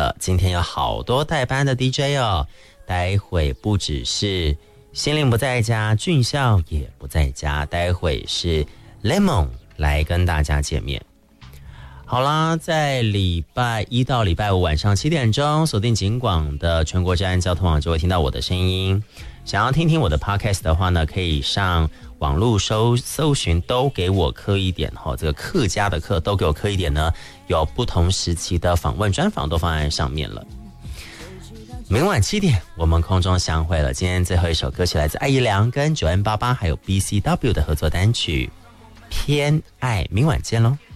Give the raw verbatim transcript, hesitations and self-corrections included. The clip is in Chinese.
了，今天有好多代班的 D J 哦，待会不只是心灵不在家，俊孝也不在家，待会是 Lemon 来跟大家见面。好啦，在礼拜一到礼拜五晚上七点钟，锁定警广的全国治安交通网就会听到我的声音。想要听听我的 podcast 的话呢，可以上网络搜搜寻都给我磕一点哈，这个客家的客都给我磕一点呢，有不同时期的访问专访都放在上面了。明晚七点我们空中相会了。今天最后一首歌曲来自艾怡良跟九 N 八八还有 B C W 的合作单曲《偏爱》，明晚见喽。